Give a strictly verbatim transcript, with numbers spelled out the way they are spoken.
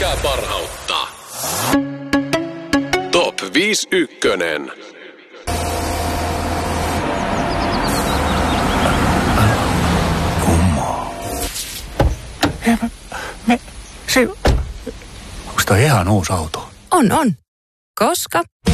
Tehkää parhautta. Top viisi ykkönen. Kummaa. Hei, me, me, se, onks toi ihan uusi auto? On, on. Koska